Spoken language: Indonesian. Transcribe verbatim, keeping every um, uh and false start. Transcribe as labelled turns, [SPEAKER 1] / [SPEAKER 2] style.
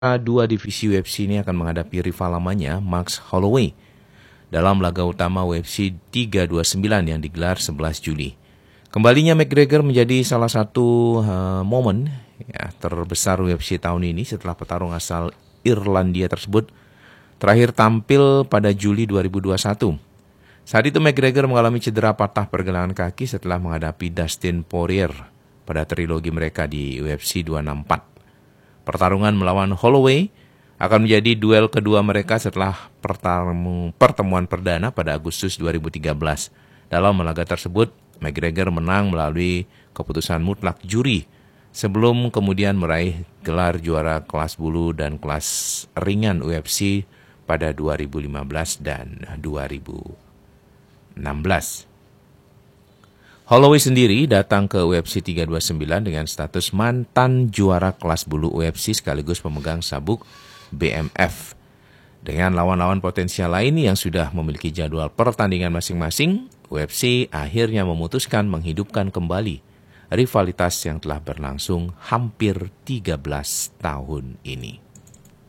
[SPEAKER 1] Dua divisi U F C ini akan menghadapi rival lamanya, Max Holloway, dalam laga utama U F C tiga dua sembilan yang digelar sebelas Juli. Kembalinya McGregor menjadi salah satu uh, momen ya, terbesar U F C tahun ini setelah petarung asal Irlandia tersebut terakhir tampil pada Juli dua ribu dua puluh satu. Saat itu McGregor mengalami cedera patah pergelangan kaki setelah menghadapi Dustin Poirier pada trilogi mereka di U F C dua enam empat. Pertarungan melawan Holloway akan menjadi duel kedua mereka setelah pertemuan perdana pada Agustus dua ribu tiga belas. Dalam laga tersebut, McGregor menang melalui keputusan mutlak juri sebelum kemudian meraih gelar juara kelas bulu dan kelas ringan U F C pada dua ribu lima belas dan dua ribu enam belas. Holloway sendiri datang ke U F C tiga dua sembilan dengan status mantan juara kelas bulu U F C sekaligus pemegang sabuk B M F. Dengan lawan-lawan potensial lain yang sudah memiliki jadwal pertandingan masing-masing, U F C akhirnya memutuskan menghidupkan kembali rivalitas yang telah berlangsung hampir tiga belas tahun ini.